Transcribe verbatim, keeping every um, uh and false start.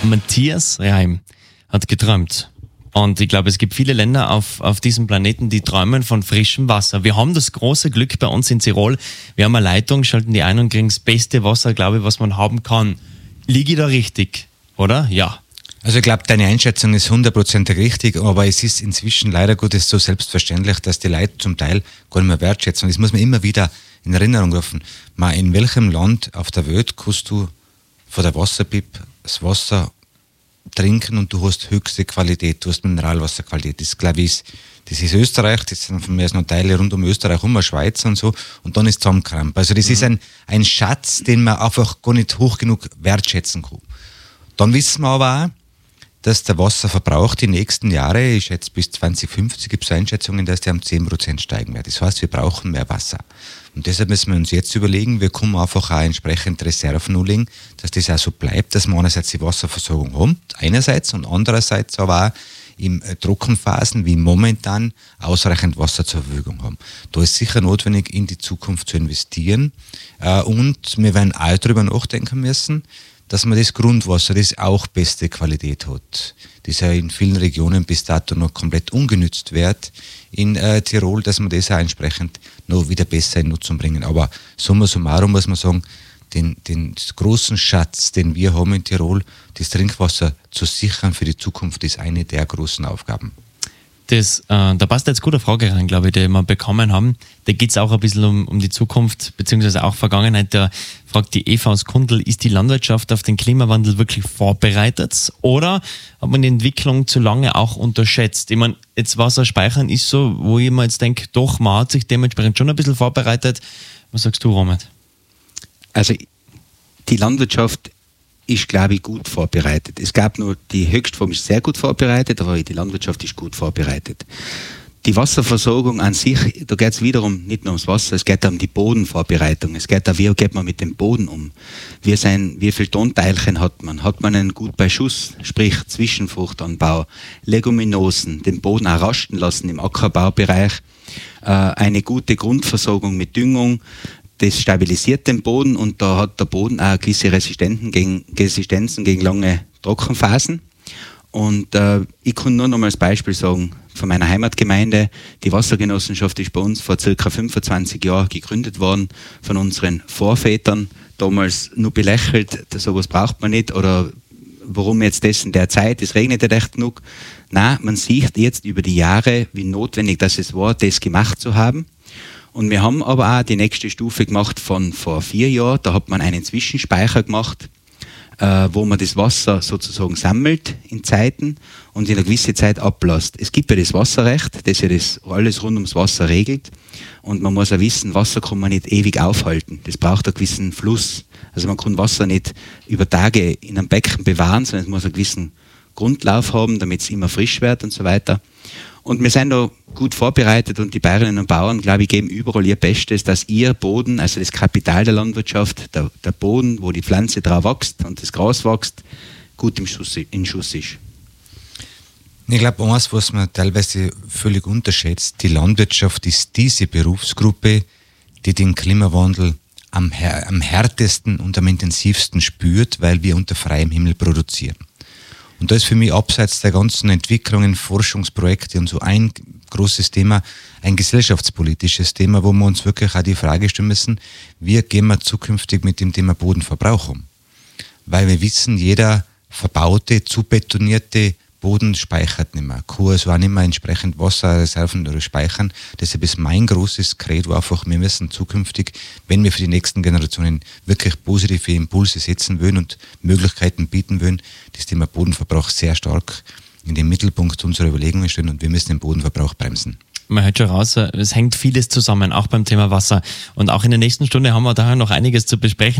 Matthias Reim hat geträumt. Und ich glaube, es gibt viele Länder auf, auf diesem Planeten, die träumen von frischem Wasser. Wir haben das große Glück bei uns in Tirol. Wir haben eine Leitung, schalten die ein und kriegen das beste Wasser, glaube ich, was man haben kann. Liege ich da richtig, oder? Ja. Also ich glaube, deine Einschätzung ist hundertprozentig richtig, aber es ist inzwischen leider Gottes so selbstverständlich, dass die Leute zum Teil gar nicht mehr wertschätzen. Und das muss man immer wieder in Erinnerung rufen. Mal, in welchem Land auf der Welt kannst du von der Wasserpip das Wasser trinken und du hast höchste Qualität, du hast Mineralwasserqualität. Das glaube ich, das ist Österreich, das sind von mir noch Teile rund um Österreich, um Schweiz und so, und dann ist Zusammenkramp. Also das mhm. ist ein, ein Schatz, den man einfach gar nicht hoch genug wertschätzen kann. Dann wissen wir aber auch, dass der Wasserverbrauch die nächsten Jahre, ich schätze bis zwanzig fünfzig, gibt es Einschätzungen, dass der um zehn Prozent steigen wird. Das heißt, wir brauchen mehr Wasser. Und deshalb müssen wir uns jetzt überlegen, wir können einfach auch entsprechend Reserven anlegen, dass das auch so bleibt, dass wir einerseits die Wasserversorgung haben, einerseits, und andererseits aber auch in Trockenphasen wie momentan ausreichend Wasser zur Verfügung haben. Da ist sicher notwendig, in die Zukunft zu investieren. Und wir werden auch darüber nachdenken müssen, dass man das Grundwasser, das auch beste Qualität hat, das ja in vielen Regionen bis dato noch komplett ungenützt wird, in äh, Tirol, dass man das auch entsprechend noch wieder besser in Nutzung bringen. Aber summa summarum muss man sagen, den, den großen Schatz, den wir haben in Tirol, das Trinkwasser zu sichern für die Zukunft, ist eine der großen Aufgaben. Das, äh, da passt jetzt gute Frage rein, glaube ich, die wir bekommen haben. Da geht es auch ein bisschen um, um die Zukunft, beziehungsweise auch Vergangenheit. Da fragt die Eva aus Kundl, ist die Landwirtschaft auf den Klimawandel wirklich vorbereitet oder hat man die Entwicklung zu lange auch unterschätzt? Ich meine, jetzt Wasser speichern ist so, wo ich mir jetzt denke, doch, man hat sich dementsprechend schon ein bisschen vorbereitet. Was sagst du, Robert? Also die Landwirtschaft ist, glaube ich, gut vorbereitet. Es gab nur, die Höchstform ist sehr gut vorbereitet, aber die Landwirtschaft ist gut vorbereitet. Die Wasserversorgung an sich, da geht es wiederum nicht nur ums Wasser, es geht um die Bodenvorbereitung. Es geht auch, wie geht man mit dem Boden um? Wie, sein, wie viele Tonteilchen hat man? Hat man einen gut bei Schuss, sprich Zwischenfruchtanbau, Leguminosen, den Boden auch rasten lassen im Ackerbaubereich, äh, eine gute Grundversorgung mit Düngung, das stabilisiert den Boden und da hat der Boden auch gewisse Resistenzen gegen, Resistenzen gegen lange Trockenphasen. Und äh, ich kann nur noch mal als Beispiel sagen, von meiner Heimatgemeinde, die Wassergenossenschaft ist bei uns vor circa fünfundzwanzig Jahren gegründet worden, von unseren Vorvätern, damals nur belächelt, sowas braucht man nicht, oder warum jetzt das in der Zeit, es regnet ja echt genug. Nein, man sieht jetzt über die Jahre, wie notwendig das es war, das gemacht zu haben. Und wir haben aber auch die nächste Stufe gemacht von vor vier Jahren. Da hat man einen Zwischenspeicher gemacht, äh, wo man das Wasser sozusagen sammelt in Zeiten und in einer gewissen Zeit ablässt. Es gibt ja das Wasserrecht, das ja das alles rund ums Wasser regelt. Und man muss auch wissen, Wasser kann man nicht ewig aufhalten. Das braucht einen gewissen Fluss. Also man kann Wasser nicht über Tage in einem Becken bewahren, sondern es muss einen gewissen Grundlauf haben, damit es immer frisch wird und so weiter. Und wir sind da gut vorbereitet und die Bäuerinnen und Bauern, glaube ich, geben überall ihr Bestes, dass ihr Boden, also das Kapital der Landwirtschaft, der, der Boden, wo die Pflanze drauf wächst und das Gras wächst, gut im Schuss, in Schuss ist. Ich glaube, eins, was man teilweise völlig unterschätzt, die Landwirtschaft ist diese Berufsgruppe, die den Klimawandel am, am härtesten und am intensivsten spürt, weil wir unter freiem Himmel produzieren. Und da ist für mich abseits der ganzen Entwicklungen, Forschungsprojekte und so ein großes Thema, ein gesellschaftspolitisches Thema, wo wir uns wirklich auch die Frage stellen müssen, wie gehen wir zukünftig mit dem Thema Bodenverbrauch um? Weil wir wissen, jeder verbaute, zubetonierte Boden speichert nicht mehr. Kann also auch nicht mehr entsprechend Wasserreserven oder speichern. Deshalb ist mein großes Credo einfach, wir müssen zukünftig, wenn wir für die nächsten Generationen wirklich positive Impulse setzen wollen und Möglichkeiten bieten wollen, das Thema Bodenverbrauch sehr stark in den Mittelpunkt unserer Überlegungen stellen und wir müssen den Bodenverbrauch bremsen. Man hört schon raus, es hängt vieles zusammen, auch beim Thema Wasser. Und auch in der nächsten Stunde haben wir daher noch einiges zu besprechen.